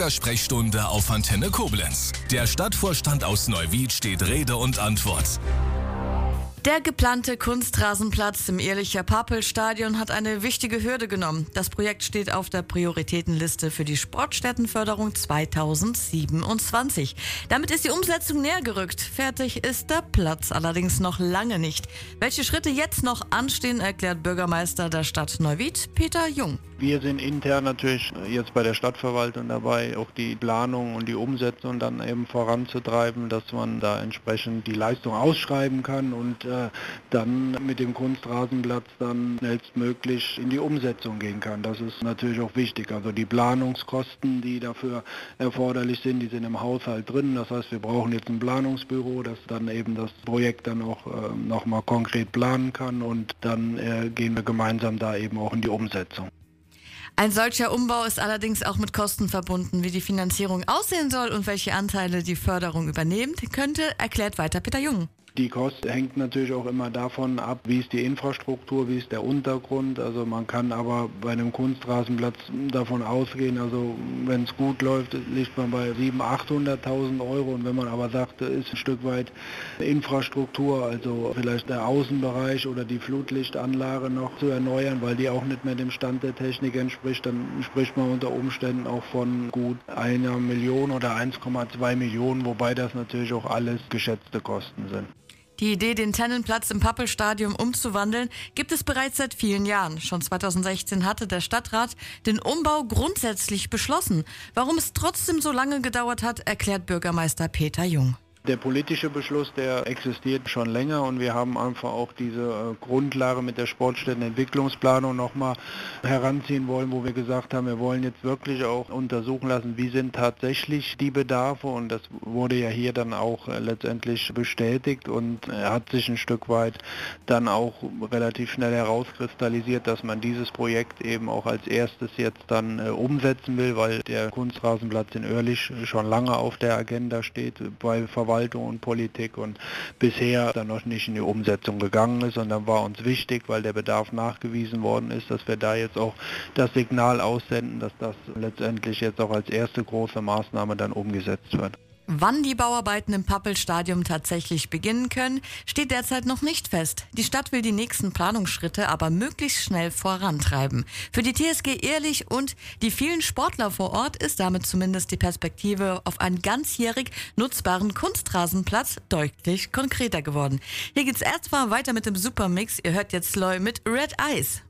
Bürgersprechstunde auf Antenne Koblenz. Der Stadtvorstand aus Neuwied steht Rede und Antwort. Der geplante Kunstrasenplatz im Ehrlicher-Papel-Stadion hat eine wichtige Hürde genommen. Das Projekt steht auf der Prioritätenliste für die Sportstättenförderung 2027. Damit ist die Umsetzung näher gerückt. Fertig ist der Platz allerdings noch lange nicht. Welche Schritte jetzt noch anstehen, erklärt Bürgermeister der Stadt Neuwied, Peter Jung. Wir sind intern natürlich jetzt bei der Stadtverwaltung dabei, auch die Planung und die Umsetzung dann eben voranzutreiben, dass man da entsprechend die Leistung ausschreiben kann und dann mit dem Kunstrasenplatz dann schnellstmöglich in die Umsetzung gehen kann. Das ist natürlich auch wichtig. Also die Planungskosten, die dafür erforderlich sind, die sind im Haushalt drin. Das heißt, wir brauchen jetzt ein Planungsbüro, das dann eben das Projekt dann auch nochmal konkret planen kann und dann gehen wir gemeinsam da eben auch in die Umsetzung. Ein solcher Umbau ist allerdings auch mit Kosten verbunden. Wie die Finanzierung aussehen soll und welche Anteile die Förderung übernehmen könnte, erklärt weiter Peter Jung. Die Kosten hängt natürlich auch immer davon ab, wie ist die Infrastruktur, wie ist der Untergrund. Also man kann aber bei einem Kunstrasenplatz davon ausgehen, also wenn es gut läuft, liegt man bei 700.000, 800.000 Euro. Und wenn man aber sagt, ist ein Stück weit Infrastruktur, also vielleicht der Außenbereich oder die Flutlichtanlage noch zu erneuern, weil die auch nicht mehr dem Stand der Technik entspricht, dann spricht man unter Umständen auch von gut 1 Million oder 1,2 Millionen, wobei das natürlich auch alles geschätzte Kosten sind. Die Idee, den Tennenplatz im Pappelstadion umzuwandeln, gibt es bereits seit vielen Jahren. Schon 2016 hatte der Stadtrat den Umbau grundsätzlich beschlossen. Warum es trotzdem so lange gedauert hat, erklärt Bürgermeister Peter Jung. Der politische Beschluss, der existiert schon länger und wir haben einfach auch diese Grundlage mit der Sportstättenentwicklungsplanung nochmal heranziehen wollen, wo wir gesagt haben, wir wollen jetzt wirklich auch untersuchen lassen, wie sind tatsächlich die Bedarfe, und das wurde ja hier dann auch letztendlich bestätigt und hat sich ein Stück weit dann auch relativ schnell herauskristallisiert, dass man dieses Projekt eben auch als erstes jetzt dann umsetzen will, weil der Kunstrasenplatz in Oerlich schon lange auf der Agenda steht bei Verwaltung und Politik und bisher dann noch nicht in die Umsetzung gegangen ist, und dann war uns wichtig, weil der Bedarf nachgewiesen worden ist, dass wir da jetzt auch das Signal aussenden, dass das letztendlich jetzt auch als erste große Maßnahme dann umgesetzt wird. Wann die Bauarbeiten im Pappelstadion tatsächlich beginnen können, steht derzeit noch nicht fest. Die Stadt will die nächsten Planungsschritte aber möglichst schnell vorantreiben. Für die TSG Ehrlich und die vielen Sportler vor Ort ist damit zumindest die Perspektive auf einen ganzjährig nutzbaren Kunstrasenplatz deutlich konkreter geworden. Hier geht's erstmal weiter mit dem Supermix. Ihr hört jetzt Loy mit Red Eyes.